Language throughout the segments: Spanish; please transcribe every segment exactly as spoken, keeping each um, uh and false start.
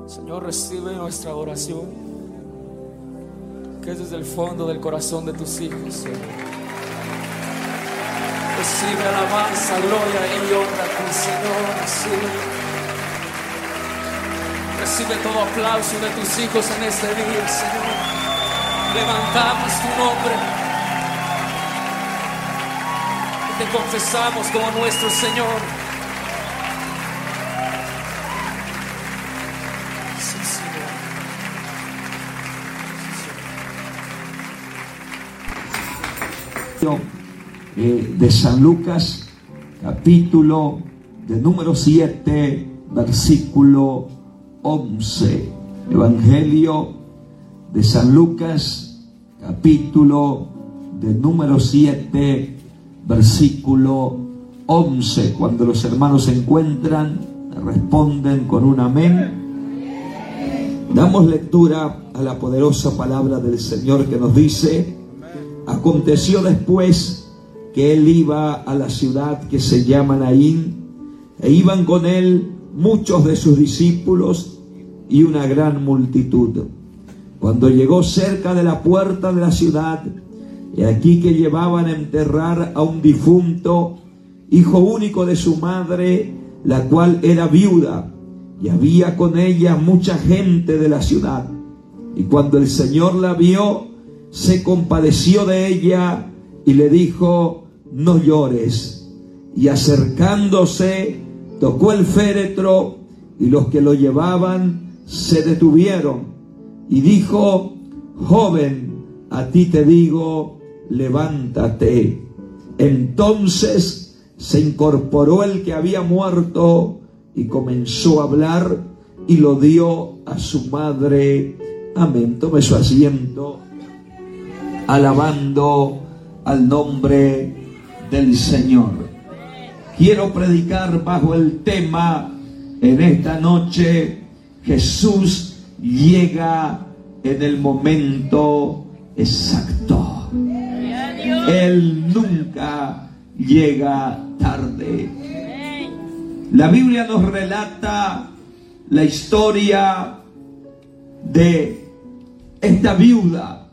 Señor, recibe nuestra oración, que es desde el fondo del corazón de tus hijos, Señor. Recibe alabanza, gloria y honra a tu Señor. Recibe, recibe todo aplauso de tus hijos en este día, Señor. Levantamos tu nombre y te confesamos como nuestro Señor. Sí, Señor. Sí, Señor. Eh, de San Lucas, capítulo de número siete, versículo once. Evangelio de San Lucas, capítulo de número siete, versículo once. Cuando los hermanos se encuentran, responden con un amén. Damos lectura a la poderosa palabra del Señor que nos dice: aconteció después que él iba a la ciudad que se llama Naín, e iban con él muchos de sus discípulos y una gran multitud. Cuando llegó cerca de la puerta de la ciudad, he aquí que llevaban a enterrar a un difunto, hijo único de su madre, la cual era viuda, y había con ella mucha gente de la ciudad. Y cuando el Señor la vio, se compadeció de ella y le dijo: no llores. Y acercándose, tocó el féretro, y los que lo llevaban se detuvieron. Y dijo: joven, a ti te digo, levántate. Entonces se incorporó el que había muerto y comenzó a hablar, y lo dio a su madre. Amén. Tome su asiento, alabando al nombre del Señor. Quiero predicar bajo el tema en esta noche: Jesús llega en el momento exacto. Él nunca llega tarde. La Biblia nos relata la historia de esta viuda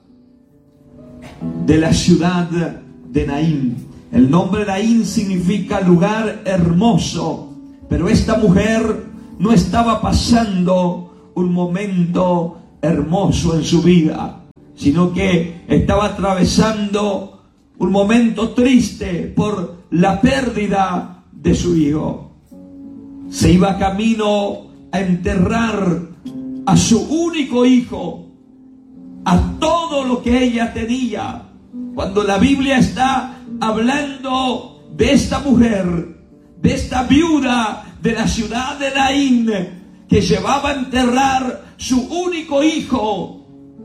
de la ciudad de Naín. El nombre Naín significa lugar hermoso, pero esta mujer no estaba pasando un momento hermoso en su vida, sino que estaba atravesando un momento triste por la pérdida de su hijo. Se iba camino a enterrar a su único hijo, a todo lo que ella tenía. Cuando la Biblia está hablando de esta mujer, de esta viuda de la ciudad de Naín, que llevaba a enterrar su único hijo,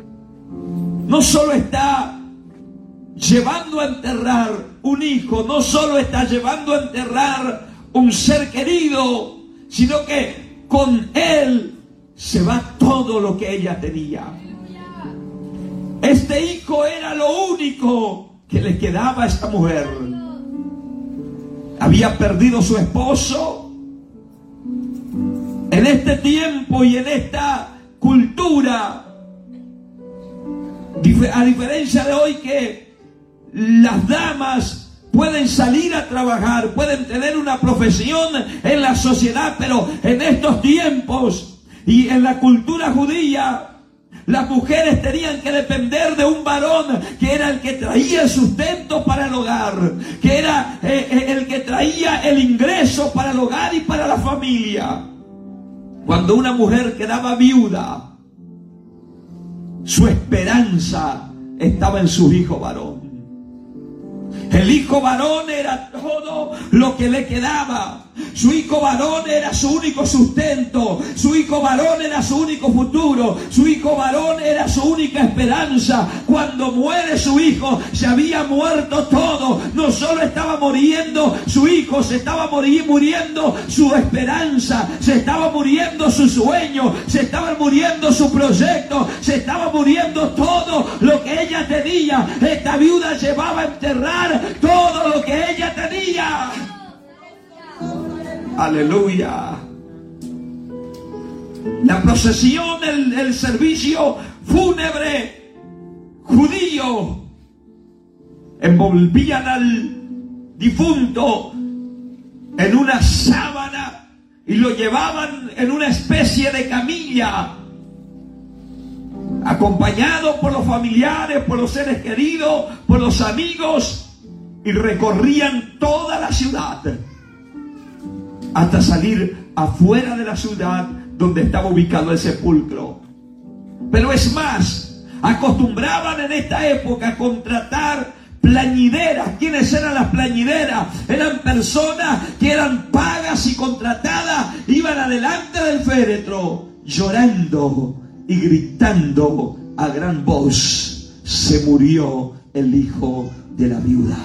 no solo está llevando a enterrar un hijo, no solo está llevando a enterrar un ser querido, sino que con él se va todo lo que ella tenía. Este hijo era lo único que le quedaba a esta mujer. Había perdido su esposo. En este tiempo y en esta cultura, a diferencia de hoy, que las damas pueden salir a trabajar, pueden tener una profesión en la sociedad, pero en estos tiempos y en la cultura judía, las mujeres tenían que depender de un varón que era el que traía el sustento para el hogar, que era eh, el que traía el ingreso para el hogar y para la familia. Cuando una mujer quedaba viuda, su esperanza estaba en su hijo varón. El hijo varón era todo lo que le quedaba. Su hijo varón era su único sustento. Su hijo varón era su único futuro. Su hijo varón era su única esperanza. Cuando muere su hijo, se había muerto todo. No solo estaba muriendo su hijo, se estaba muriendo su esperanza, se estaba muriendo su sueño, se estaba muriendo su proyecto, se estaba muriendo todo lo que ella tenía. Esta viuda llevaba a enterrar todo lo que ella tenía. Aleluya. La procesión, el, el servicio fúnebre judío, envolvían al difunto en una sábana y lo llevaban en una especie de camilla, acompañado por los familiares, por los seres queridos, por los amigos, y recorrían toda la ciudad hasta salir afuera de la ciudad donde estaba ubicado el sepulcro. Pero es más, acostumbraban en esta época a contratar plañideras. ¿Quiénes eran las plañideras? Eran personas que eran pagas y contratadas, iban adelante del féretro llorando y gritando a gran voz: se murió el hijo de la viuda.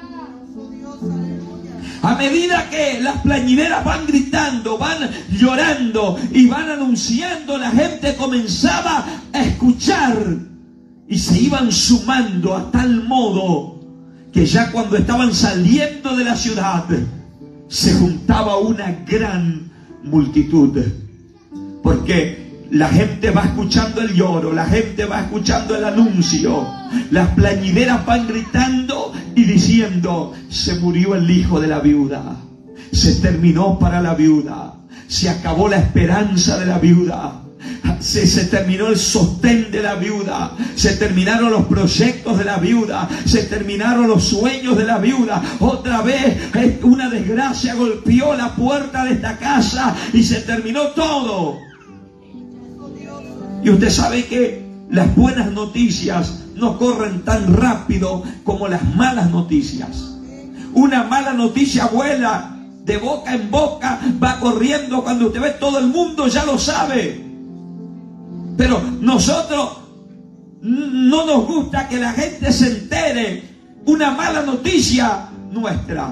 A medida que las plañideras van gritando, van llorando y van anunciando, la gente comenzaba a escuchar y se iban sumando a tal modo que ya cuando estaban saliendo de la ciudad se juntaba una gran multitud, porque la gente va escuchando el lloro, la gente va escuchando el anuncio, las plañideras van gritando y diciendo: se murió el hijo de la viuda, se terminó para la viuda, se acabó la esperanza de la viuda, se, se terminó el sostén de la viuda, se terminaron los proyectos de la viuda, se terminaron los sueños de la viuda. Otra vez una desgracia golpeó la puerta de esta casa y se terminó todo. Y usted sabe que las buenas noticias no corren tan rápido como las malas noticias. Una mala noticia vuela de boca en boca, va corriendo, cuando usted ve todo el mundo ya lo sabe. Pero nosotros no nos gusta que la gente se entere una mala noticia nuestra.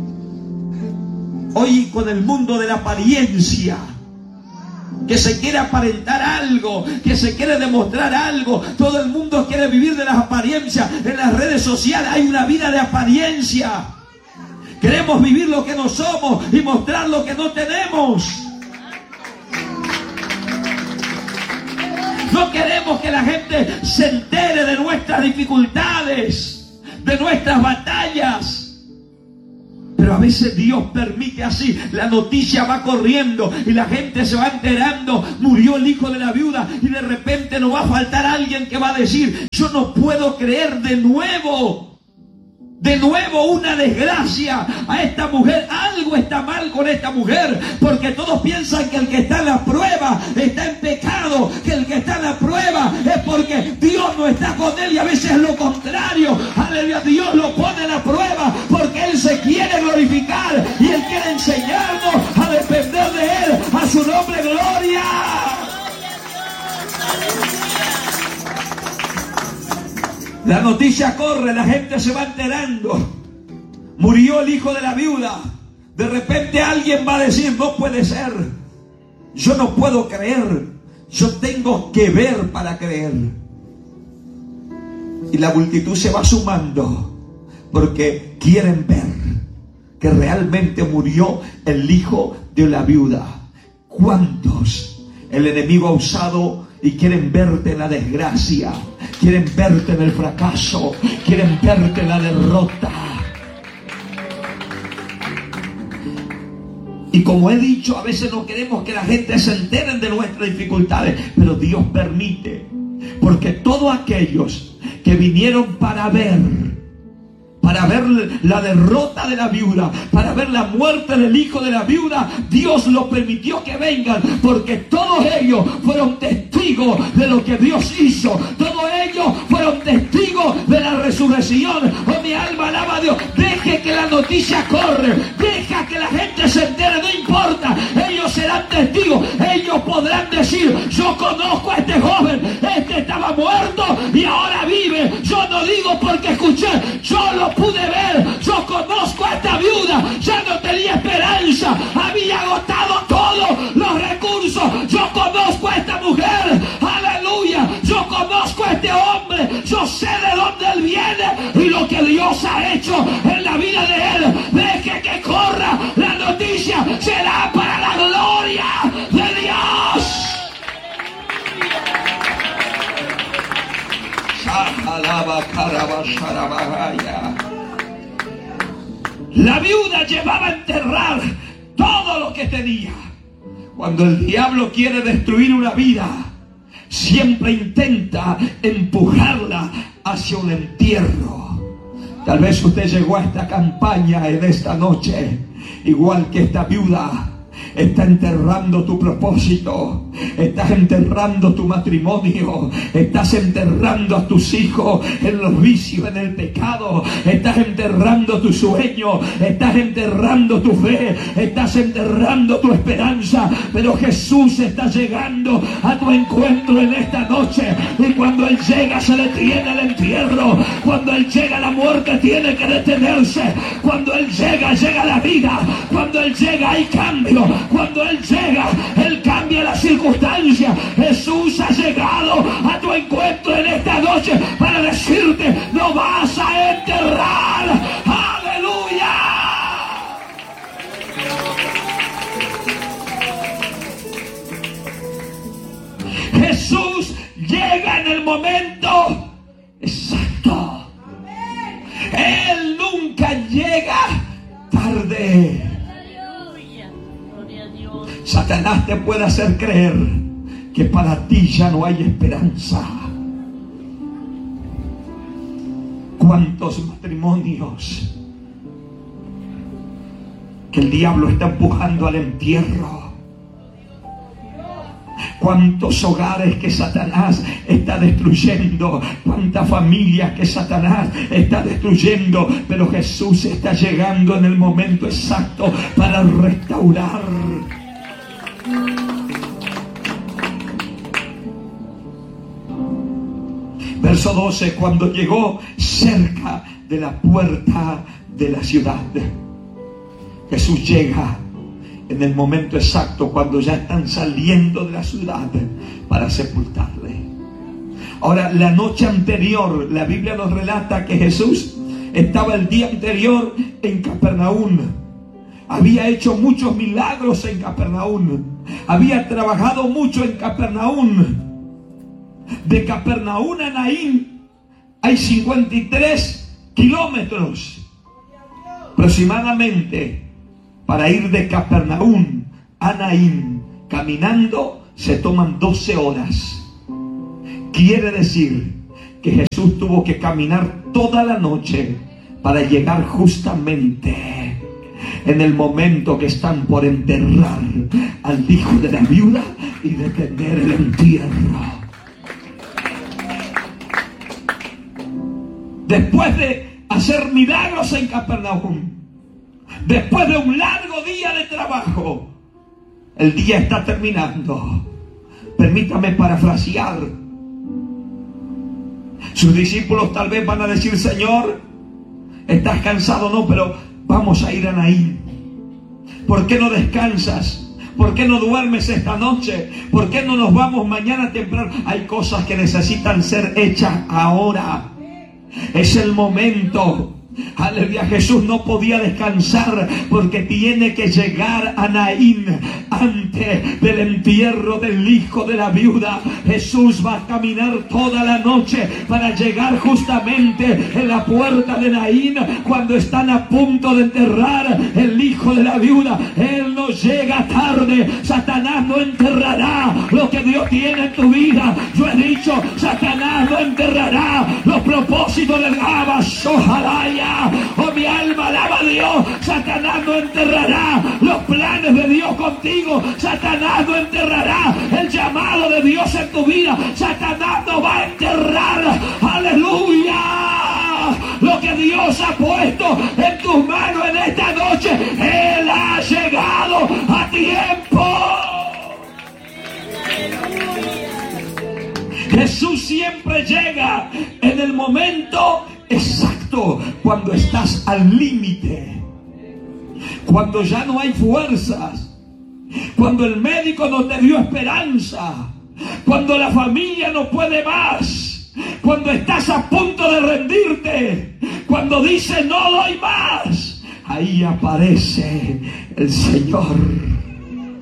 Hoy con el mundo de la apariencia, que se quiere aparentar algo, que se quiere demostrar algo, todo el mundo quiere vivir de las apariencias. En las redes sociales hay una vida de apariencia. Queremos vivir lo que no somos y mostrar lo que no tenemos. No queremos que la gente se entere de nuestras dificultades, de nuestras batallas. Pero a veces Dios permite así. La noticia va corriendo y la gente se va enterando: murió el hijo de la viuda. Y de repente no va a faltar alguien que va a decir: yo no puedo creer, de nuevo De nuevo una desgracia a esta mujer. Algo está mal con esta mujer, porque todos piensan que el que está en la prueba está en pecado, que el que está en la prueba es porque Dios no está con él, y a veces es lo contrario. Aleluya, Dios lo pone en la prueba porque Él se quiere glorificar y Él quiere enseñarnos a depender de Él. A su nombre, gloria. La noticia corre, la gente se va enterando. Murió el hijo de la viuda. De repente alguien va a decir: no puede ser, yo no puedo creer, yo tengo que ver para creer. Y la multitud se va sumando porque quieren ver que realmente murió el hijo de la viuda. ¿Cuántos el enemigo ha usado y quieren verte en la desgracia, quieren verte en el fracaso, quieren verte en la derrota? Y como he dicho, a veces no queremos que la gente se entere de nuestras dificultades, pero Dios permite, porque todos aquellos que vinieron para ver, para ver la derrota de la viuda, para ver la muerte del hijo de la viuda, Dios lo permitió que vengan, porque todos ellos fueron testigos de lo que Dios hizo. Todos ellos fueron testigos de la resurrección. Oh, mi alma alaba a Dios. Deje que la noticia corre, deja que la gente se entere, no importa. Ellos serán testigos, ellos podrán decir: yo conozco a este joven, este estaba muerto y ahora vive. Yo no digo porque escuché, yo lo pude ver. Yo conozco a esta viuda, ya no tenía esperanza, había agotado todos los recursos. Yo conozco a esta mujer, aleluya. Yo conozco a este hombre, yo sé de dónde él viene y lo que Dios ha hecho en la vida de él. Deje que corra, la noticia será para la gloria de Dios. La viuda llevaba a enterrar todo lo que tenía. Cuando el diablo quiere destruir una vida, siempre intenta empujarla hacia un entierro. Tal vez usted llegó a esta campaña en esta noche, igual que esta viuda. Está enterrando tu propósito, estás enterrando tu matrimonio, estás enterrando a tus hijos en los vicios, en el pecado, estás enterrando tu sueño, estás enterrando tu fe, estás enterrando tu esperanza. Pero Jesús está llegando a tu encuentro en esta noche, y cuando Él llega se detiene el entierro. Cuando Él llega la muerte tiene que detenerse. Cuando Él llega, llega la vida. Cuando Él llega hay cambio. Cuando Él llega, Él cambia las circunstancias. Jesús ha llegado a tu encuentro en esta noche para decirte: no vas a enterrar. ¡Aleluya! Jesús llega en el momento exacto. Él nunca llega tarde. Satanás te puede hacer creer que para ti ya no hay esperanza. ¿Cuántos matrimonios que el diablo está empujando al entierro? ¿Cuántos hogares que Satanás está destruyendo? ¿Cuántas familias que Satanás está destruyendo? Pero Jesús está llegando en el momento exacto para restaurar. Verso doce: cuando llegó cerca de la puerta de la ciudad. Jesús llega en el momento exacto cuando ya están saliendo de la ciudad para sepultarle. Ahora, la noche anterior, la Biblia nos relata que Jesús estaba el día anterior en Capernaum. Había hecho muchos milagros en Capernaum. Había trabajado mucho en Capernaum. De Capernaum a Naín hay cincuenta y tres kilómetros aproximadamente. Para ir de Capernaum a Naín caminando se toman doce horas. Quiere decir que Jesús tuvo que caminar toda la noche para llegar justamente en el momento que están por enterrar al hijo de la viuda y detener el entierro. Después de hacer milagros en Capernaum, después de un largo día de trabajo, el día está terminando. Permítame parafrasear. Sus discípulos tal vez van a decir: Señor, estás cansado. No, pero vamos a ir a Naín. ¿Por qué no descansas? ¿Por qué no duermes esta noche? ¿Por qué no nos vamos mañana temprano? Hay cosas que necesitan ser hechas ahora. Es el momento. Aleluya. Jesús no podía descansar porque tiene que llegar a Naín antes del entierro del hijo de la viuda. Jesús va a caminar toda la noche para llegar justamente en la puerta de Naín cuando están a punto de enterrar el hijo de la viuda. Él no llega tarde. Satanás no enterrará lo que Dios tiene en tu vida. Yo he dicho, Satanás no enterrará los propósitos del Abas. Ojalá. Oh, mi alma alaba a Dios. Satanás no enterrará los planes de Dios contigo. Satanás no enterrará el llamado de Dios en tu vida. Satanás no va a enterrar, aleluya, lo que Dios ha puesto en tus manos en esta noche. Él ha llegado a tiempo. Jesús siempre llega en el momento exacto, cuando estás al límite, cuando ya no hay fuerzas, cuando el médico no te dio esperanza, cuando la familia no puede más, cuando estás a punto de rendirte, cuando dice no doy más. Ahí aparece el Señor.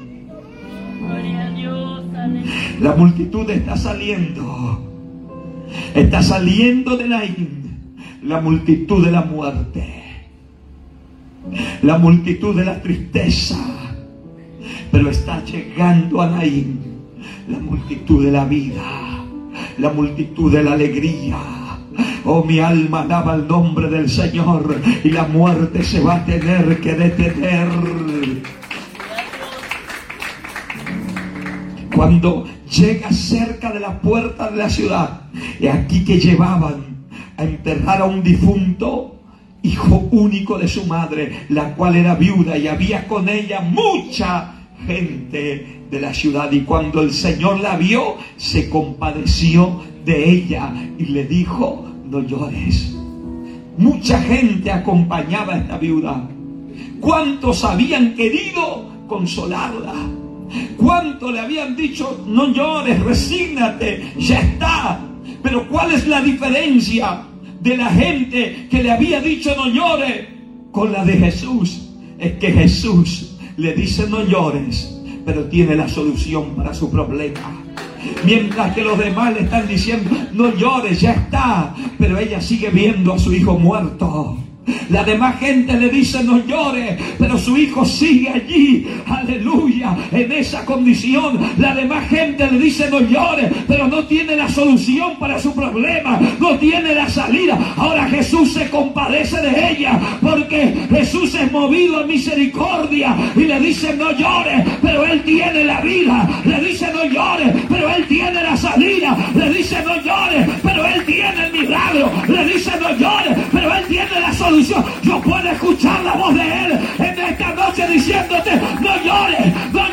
La multitud está saliendo. Está saliendo de Naín la multitud de la muerte, la multitud de la tristeza, pero está llegando a Naín la multitud de la vida, la multitud de la alegría. Oh, mi alma alaba el nombre del Señor, y la muerte se va a tener que detener. Cuando llega cerca de la puerta de la ciudad, y aquí que llevaban a enterrar a un difunto, hijo único de su madre, la cual era viuda, y había con ella mucha gente de la ciudad. Y cuando el Señor la vio, se compadeció de ella y le dijo: no llores. Mucha gente acompañaba a esta viuda. ¿Cuántos habían querido consolarla? ¿Cuántos le habían dicho: no llores, resígnate, ya está? Pero ¿cuál es la diferencia de la gente que le había dicho no llore con la de Jesús? Es que Jesús le dice no llores, pero tiene la solución para su problema. Mientras que los demás le están diciendo no llores, ya está, pero ella sigue viendo a su hijo muerto. La demás gente le dice no llore, pero su hijo sigue allí, aleluya, en esa condición. La demás gente le dice no llore, pero no tiene la solución para su problema, no tiene la salida. Ahora Jesús se compadece de ella, porque Jesús es movido a misericordia y le dice no llore, pero Él tiene la vida. Le dice no llore, pero Él tiene la salida. Le dice no llore, pero Él tiene el milagro. Le dice no llore, pero Él tiene la solución. Yo puedo escuchar la voz de Él en esta noche diciéndote no llores, no